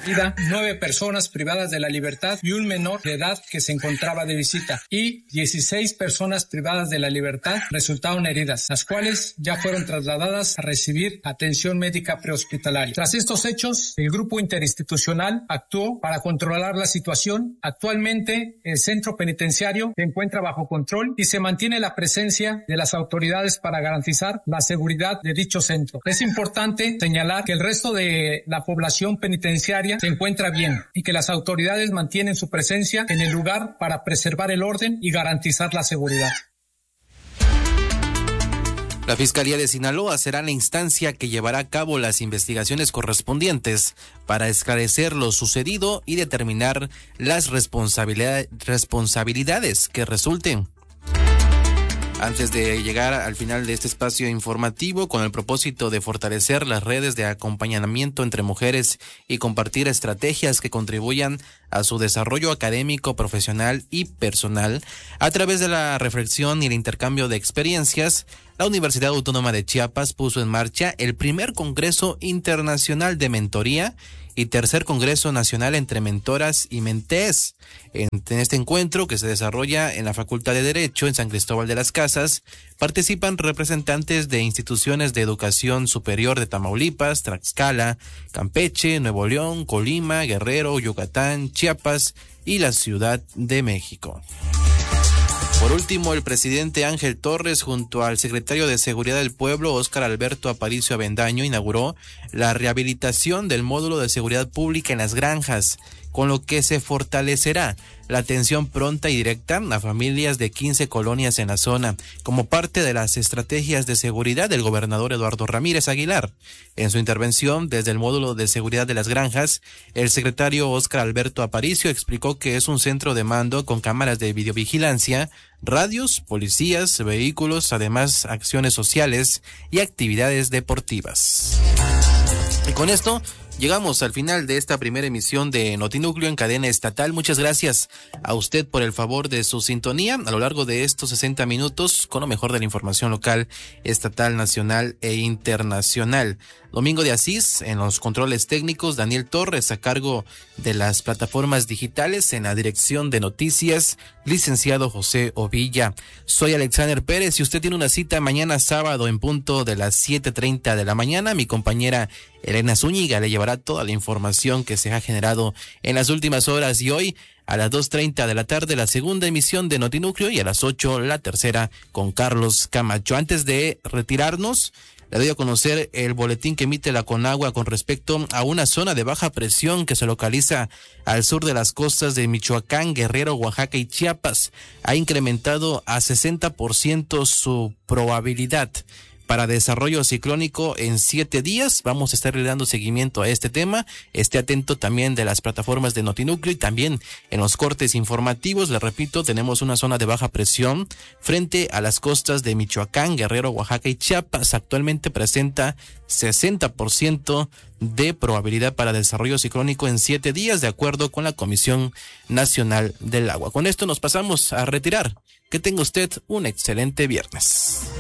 comprometida, 9 personas privadas de la libertad y un menor de edad que se encontraba de visita, y 16 personas privadas de la libertad resultaron heridas, las cuales ya fueron trasladadas a recibir atención médica prehospitalaria. Tras estos hechos, el grupo interinstitucional actuó para controlar la situación. Actualmente, el centro penitenciario se encuentra bajo control y se mantiene la presencia de las autoridades para garantizar la seguridad de dicho centro. Es importante señalar que el resto de la población penitenciaria se encuentra bien y que las autoridades mantienen su presencia en el lugar para preservar el orden y garantizar la seguridad. La Fiscalía de Sinaloa será la instancia que llevará a cabo las investigaciones correspondientes para esclarecer lo sucedido y determinar las responsabilidades que resulten. Antes de llegar al final de este espacio informativo, con el propósito de fortalecer las redes de acompañamiento entre mujeres y compartir estrategias que contribuyan a su desarrollo académico, profesional y personal, a través de la reflexión y el intercambio de experiencias, la Universidad Autónoma de Chiapas puso en marcha el primer Congreso Internacional de Mentoría y tercer Congreso Nacional entre Mentoras y Mentees. En este encuentro, que se desarrolla en la Facultad de Derecho en San Cristóbal de las Casas, participan representantes de instituciones de educación superior de Tamaulipas, Tlaxcala, Campeche, Nuevo León, Colima, Guerrero, Yucatán, Chiapas y la Ciudad de México. Por último, el presidente Ángel Torres, junto al secretario de Seguridad del Pueblo, Óscar Alberto Aparicio Avendaño, inauguró la rehabilitación del módulo de seguridad pública en las granjas, con lo que se fortalecerá la atención pronta y directa a familias de 15 colonias en la zona, como parte de las estrategias de seguridad del gobernador Eduardo Ramírez Aguilar. En su intervención desde el módulo de seguridad de las granjas, el secretario Óscar Alberto Aparicio explicó que es un centro de mando con cámaras de videovigilancia, radios, policías, vehículos, además acciones sociales y actividades deportivas. Y con esto llegamos al final de esta primera emisión de Notinúcleo en cadena estatal. Muchas gracias a usted por el favor de su sintonía a lo largo de estos 60 minutos con lo mejor de la información local, estatal, nacional e internacional. Domingo de Asís en los controles técnicos, Daniel Torres a cargo de las plataformas digitales, en la dirección de noticias, licenciado José Ovilla. Soy Alexander Pérez y usted tiene una cita mañana sábado en punto de las 7:30 de la mañana. Mi compañera Elena Zúñiga le llevará toda la información que se ha generado en las últimas horas, y hoy a las 2:30 de la tarde la segunda emisión de Notinúcleo y a las 8 la tercera con Carlos Camacho. Antes de retirarnos, le doy a conocer el boletín que emite la Conagua con respecto a una zona de baja presión que se localiza al sur de las costas de Michoacán, Guerrero, Oaxaca y Chiapas. Ha incrementado a 60% su probabilidad para desarrollo ciclónico en 7 días. Vamos a estar dando seguimiento a este tema. Esté atento también de las plataformas de Notinúcleo y también en los cortes informativos. Le repito, tenemos una zona de baja presión frente a las costas de Michoacán, Guerrero, Oaxaca y Chiapas. Actualmente presenta 60% de probabilidad para desarrollo ciclónico en 7 días, de acuerdo con la Comisión Nacional del Agua. Con esto nos pasamos a retirar. Que tenga usted un excelente viernes.